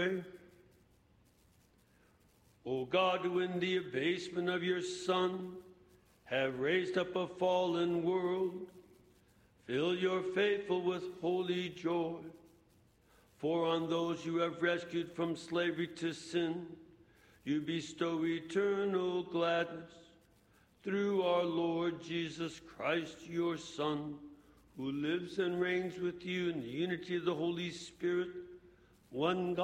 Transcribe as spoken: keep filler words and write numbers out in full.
pray. O God, who in the abasement of your Son have raised up a fallen world, fill your faithful with holy joy. For on those you have rescued from slavery to sin, you bestow eternal gladness. Through our Lord Jesus Christ, your Son, who lives and reigns with you in the unity of the Holy Spirit, one God.